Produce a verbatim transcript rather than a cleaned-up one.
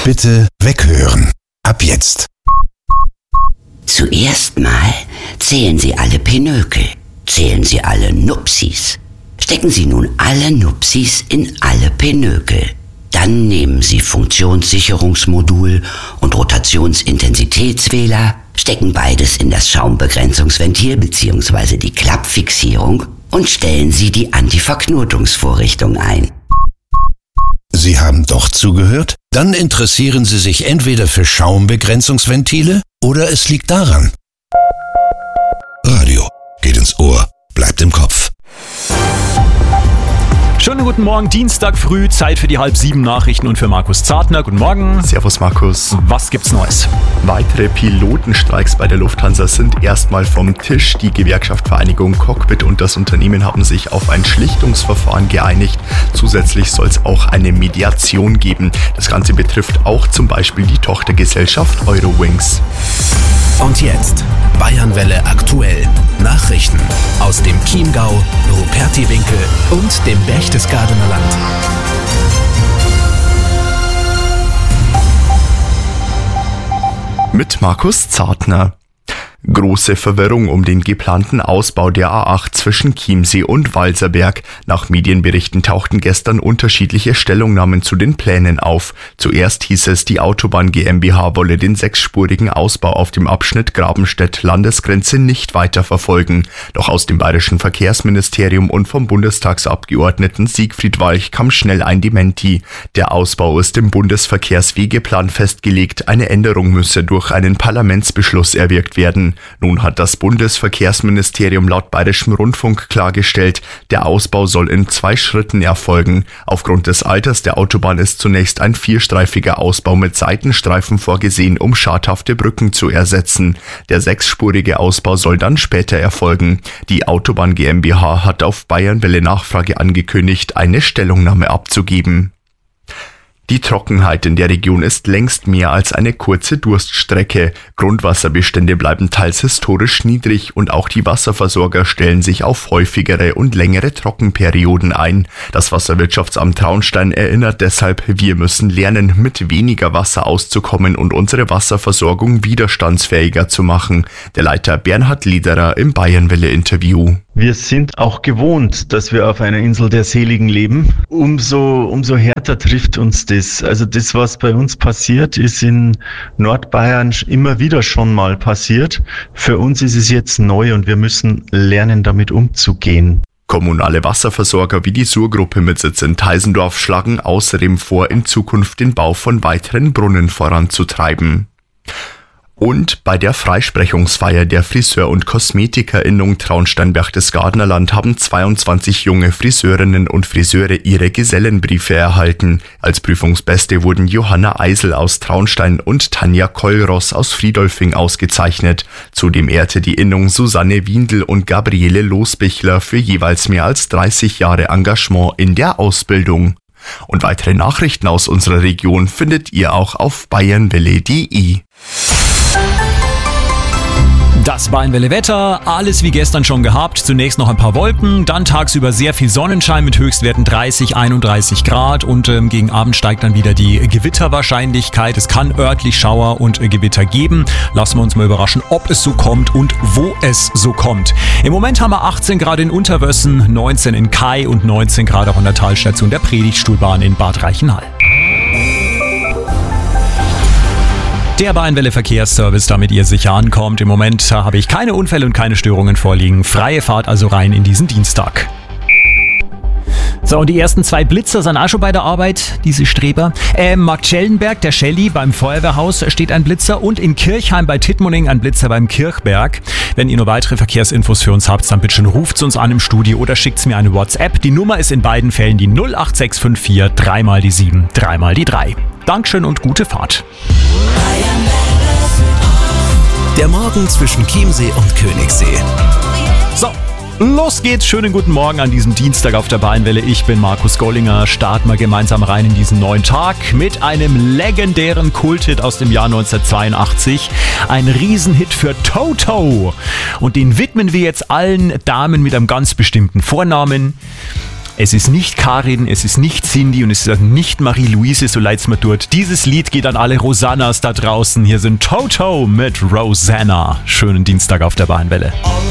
bitte weghören. Ab jetzt. Zuerst mal zählen Sie alle Pinökel. Zählen Sie alle Nupsis. Stecken Sie nun alle Nupsis in alle Pinökel. Dann nehmen Sie Funktionssicherungsmodul und Rotationsintensitätswähler, stecken beides in das Schaumbegrenzungsventil bzw. die Klappfixierung und stellen Sie die Antiverknotungsvorrichtung ein. Sie haben doch zugehört? Dann interessieren Sie sich entweder für Schaumbegrenzungsventile oder es liegt daran. Radio geht ins Ohr, bleibt im Kopf. Schönen guten Morgen, Dienstag früh, Zeit für die halb sieben Nachrichten und für Markus Zartner. Guten Morgen. Servus Markus. Was gibt's Neues? Weitere Pilotenstreiks bei der Lufthansa sind erstmal vom Tisch. Die Gewerkschaft Vereinigung Cockpit und das Unternehmen haben sich auf ein Schlichtungsverfahren geeinigt. Zusätzlich soll es auch eine Mediation geben. Das Ganze betrifft auch zum Beispiel die Tochtergesellschaft Eurowings. Und jetzt Bayernwelle aktuell. Nachrichten aus dem Chiemgau, Rupertiwinkel und dem Berchtesgadener Land. Mit Markus Zartner. Große Verwirrung um den geplanten Ausbau der A acht zwischen Chiemsee und Walserberg. Nach Medienberichten tauchten gestern unterschiedliche Stellungnahmen zu den Plänen auf. Zuerst hieß es, die Autobahn GmbH wolle den sechsspurigen Ausbau auf dem Abschnitt Grabenstedt-Landesgrenze nicht weiter verfolgen. Doch aus dem bayerischen Verkehrsministerium und vom Bundestagsabgeordneten Siegfried Walch kam schnell ein Dementi. Der Ausbau ist im Bundesverkehrswegeplan festgelegt. Eine Änderung müsse durch einen Parlamentsbeschluss erwirkt werden. Nun hat das Bundesverkehrsministerium laut Bayerischem Rundfunk klargestellt, der Ausbau soll in zwei Schritten erfolgen. Aufgrund des Alters der Autobahn ist zunächst ein vierstreifiger Ausbau mit Seitenstreifen vorgesehen, um schadhafte Brücken zu ersetzen. Der sechsspurige Ausbau soll dann später erfolgen. Die Autobahn GmbH hat auf Bayernwelle Nachfrage angekündigt, eine Stellungnahme abzugeben. Die Trockenheit in der Region ist längst mehr als eine kurze Durststrecke. Grundwasserbestände bleiben teils historisch niedrig und auch die Wasserversorger stellen sich auf häufigere und längere Trockenperioden ein. Das Wasserwirtschaftsamt Traunstein erinnert deshalb, wir müssen lernen, mit weniger Wasser auszukommen und unsere Wasserversorgung widerstandsfähiger zu machen. Der Leiter Bernhard Lederer im Bayernwelle-Interview. Wir sind auch gewohnt, dass wir auf einer Insel der Seligen leben. Umso, umso härter trifft uns das. Also das, was bei uns passiert, ist in Nordbayern immer wieder schon mal passiert. Für uns ist es jetzt neu und wir müssen lernen, damit umzugehen. Kommunale Wasserversorger wie die Sur-Gruppe mit Sitz in Teisendorf schlagen außerdem vor, in Zukunft den Bau von weiteren Brunnen voranzutreiben. Und bei der Freisprechungsfeier der Friseur- und Kosmetikerinnung Traunstein-Berchtesgadener Land haben zweiundzwanzig junge Friseurinnen und Friseure ihre Gesellenbriefe erhalten. Als Prüfungsbeste wurden Johanna Eisel aus Traunstein und Tanja Keulross aus Friedolfing ausgezeichnet. Zudem ehrte die Innung Susanne Windel und Gabriele Losbichler für jeweils mehr als dreißig Jahre Engagement in der Ausbildung. Und weitere Nachrichten aus unserer Region findet ihr auch auf bayernwelle punkt de. Das Bayernwelle Wetter, alles wie gestern schon gehabt. Zunächst noch ein paar Wolken, dann tagsüber sehr viel Sonnenschein mit Höchstwerten dreißig, einunddreißig Grad und ähm, gegen Abend steigt dann wieder die Gewitterwahrscheinlichkeit. Es kann örtlich Schauer und äh, Gewitter geben. Lassen wir uns mal überraschen, ob es so kommt und wo es so kommt. Im Moment haben wir achtzehn Grad in Unterwössen, neunzehn in Kai und neunzehn Grad auch an der Talstation der Predigtstuhlbahn in Bad Reichenhall. Der Bayernwelle Verkehrsservice, damit ihr sicher ankommt. Im Moment habe ich keine Unfälle und keine Störungen vorliegen. Freie Fahrt also rein in diesen Dienstag. So, und die ersten zwei Blitzer sind auch schon bei der Arbeit, diese Streber. Äh, Marktschellenberg, der Shelly, beim Feuerwehrhaus steht ein Blitzer und in Kirchheim bei Tittmoning ein Blitzer beim Kirchberg. Wenn ihr noch weitere Verkehrsinfos für uns habt, dann bitte schon ruft uns an im Studio oder schickt mir eine WhatsApp. Die Nummer ist in beiden Fällen die null acht sechs fünf vier, drei mal die sieben, drei mal die drei. Dankeschön und gute Fahrt. Der Morgen zwischen Chiemsee und Königssee. So, los geht's. Schönen guten Morgen an diesem Dienstag auf der Bayernwelle. Ich bin Markus Gollinger. Starten wir gemeinsam rein in diesen neuen Tag mit einem legendären Kulthit aus dem Jahr neunzehnhundertzweiundachtzig. Ein Riesenhit für Toto. Und den widmen wir jetzt allen Damen mit einem ganz bestimmten Vornamen. Es ist nicht Karin, es ist nicht Cindy und es ist auch nicht Marie-Louise, so leid's mir tut. Dieses Lied geht an alle Rosannas da draußen. Hier sind Toto mit Rosanna. Schönen Dienstag auf der Bahnwelle. All